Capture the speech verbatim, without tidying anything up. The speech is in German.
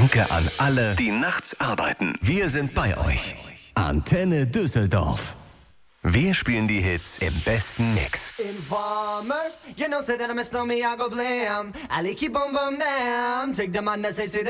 Danke an alle, die nachts arbeiten. Wir sind bei euch. Antenne Düsseldorf. Wir spielen die Hits im besten Mix. Informer, you know, say that I miss no me, I go blam. I like you, boom, boom, damn. Take the man that say, say that